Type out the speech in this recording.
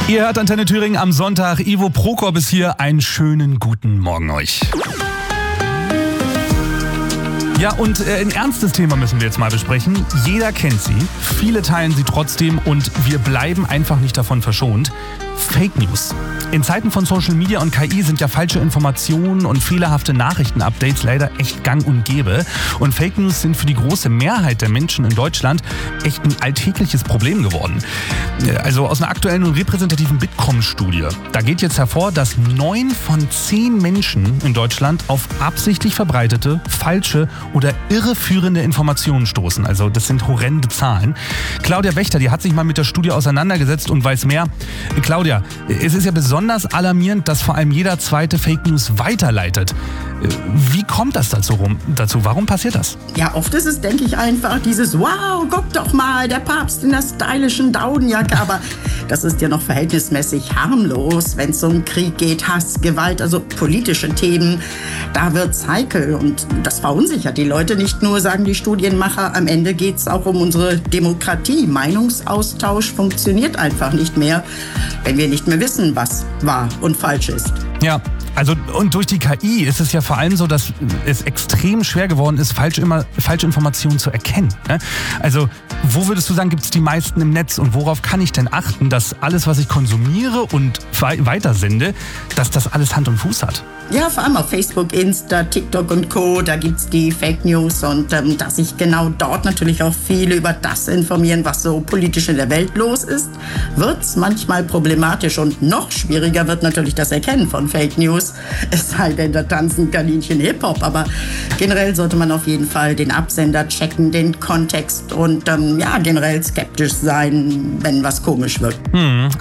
Ihr hört Antenne Thüringen am Sonntag. Ivo Prokop ist hier. Einen schönen guten Morgen euch. Ja, und ein ernstes Thema müssen wir jetzt mal besprechen. Jeder kennt sie, viele teilen sie trotzdem und wir bleiben einfach nicht davon verschont. Fake News. In Zeiten von Social Media und KI sind ja falsche Informationen und fehlerhafte Nachrichtenupdates leider echt gang und gäbe. Und Fake News sind für die große Mehrheit der Menschen in Deutschland echt ein alltägliches Problem geworden. Also aus einer aktuellen und repräsentativen Bitkom-Studie. Da geht jetzt hervor, dass 9 von 10 Menschen in Deutschland auf absichtlich verbreitete, falsche oder irreführende Informationen stoßen. Also das sind horrende Zahlen. Claudia Wächter, die hat sich mal mit der Studie auseinandergesetzt und weiß mehr. Claudia, es ist ja besonders alarmierend, dass vor allem jeder zweite Fake News weiterleitet. Wie kommt das dazu? Warum passiert das? Ja, oft ist es, denke ich, einfach dieses Wow, guck doch mal, der Papst in der stylischen Daunenjacke. Aber das ist ja noch verhältnismäßig harmlos, wenn es um Krieg geht, Hass, Gewalt, also politische Themen. Da wird's heikel und das verunsichert die Leute nicht nur, sagen die Studienmacher. Am Ende geht's auch um unsere Demokratie. Meinungsaustausch funktioniert einfach nicht mehr, wenn wir nicht mehr wissen, was wahr und falsch ist. Ja. Also und durch die KI ist es ja vor allem so, dass es extrem schwer geworden ist, falsche Informationen zu erkennen. Ne? Also wo würdest du sagen, gibt es die meisten im Netz und worauf kann ich denn achten, dass alles, was ich konsumiere und weitersende, dass das alles Hand und Fuß hat? Ja, vor allem auf Facebook, Insta, TikTok und Co., da gibt's die Fake News und dass sich genau dort natürlich auch viele über das informieren, was so politisch in der Welt los ist, wird's manchmal problematisch und noch schwieriger wird natürlich das Erkennen von Fake News. Es sei denn, da tanzen Kaninchen Hip-Hop, aber generell sollte man auf jeden Fall den Absender checken, den Kontext und generell skeptisch sein, wenn was komisch wird.